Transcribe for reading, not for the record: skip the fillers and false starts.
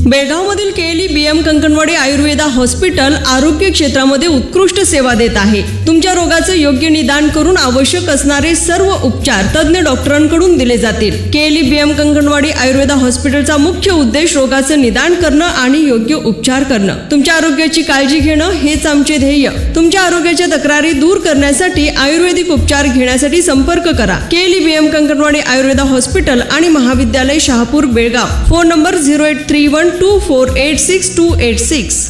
बेळगावमधील KLE BM Kankanwadi Ayurveda hospital आरोग्य क्षेत्रामध्ये उत्कृष्ट सेवा देत आहे. तुमच्या रोगाचं योग्य निदान करून आवश्यक असणारे सर्व उपचार तज्ञ डॉक्टरांकडून दिले जातील. केएलई बीएम कंकणवाडी आयुर्वेदा हॉस्पिटलचा मुख्य उद्देश रोगाचं निदान करणं आणि योग्य उपचार करणं. तुमच्या आरोग्याची काळजी घेणं हेच आमचे ध्येय. तुमच्या आरोग्याच्या तक्रारी दूर करण्यासाठी आयुर्वेदिक उपचार घेण्यासाठी संपर्क करा. KLE BM Kankanwadi Ayurveda hospital आणि महाविद्यालय शहापूर बेळगाव. Phone number 08312486 286.